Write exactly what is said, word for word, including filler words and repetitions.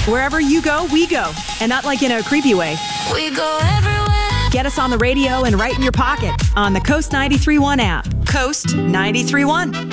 Wherever you go, we go. And not like in a creepy way. We go everywhere. Get us on the radio and right in your pocket on the Coast ninety-three point one app. Coast ninety-three point one.